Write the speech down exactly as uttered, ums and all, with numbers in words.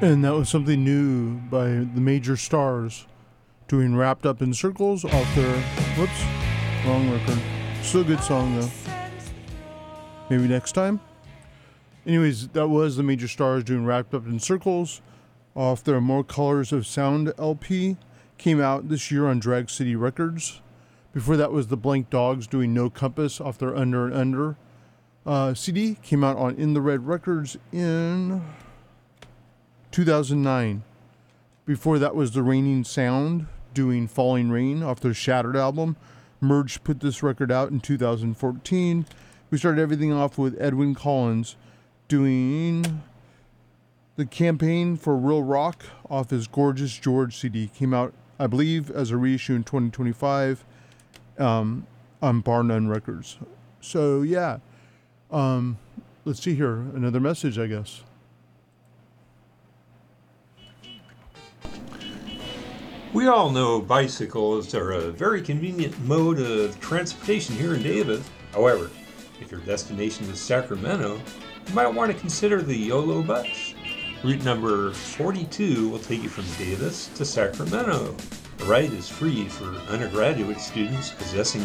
And that was something new by the Major Stars, doing Wrapped Up in Circles off their, whoops, wrong record. Still a good song though. Maybe next time? Anyways, that was the Major Stars doing Wrapped Up in Circles off their More Colors of Sound L P. Came out this year on Drag City Records. Before that was the Blank Dogs doing No Compass off their Under and Under uh, C D. Came out on In the Red Records in two thousand nine. Before that was the Raining Sound doing Falling Rain off their Shattered album. Merge put this record out in two thousand fourteen. We started everything off with Edwyn Collins doing The Campaign for Real Rock off his Gorgeous George C D. Came out, I believe, as a reissue in twenty twenty-five um, on Bar None Records. So, yeah. Um, let's see here. Another message, I guess. We all know bicycles are a very convenient mode of transportation here in Davis. However, if your destination is Sacramento, you might want to consider the YOLO bus. Route number forty-two will take you from Davis to Sacramento. The ride is free for undergraduate students possessing